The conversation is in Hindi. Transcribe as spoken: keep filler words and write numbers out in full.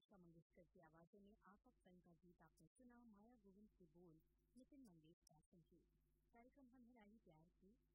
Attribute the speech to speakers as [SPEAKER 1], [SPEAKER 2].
[SPEAKER 1] लता मंगेशकर की आवाजों में आपक फिल्म का गीत आपने सुना। माया गोविंद के बोल नितिन मंगेशकर संगीत। कार्यक्रम हम है राही प्यार की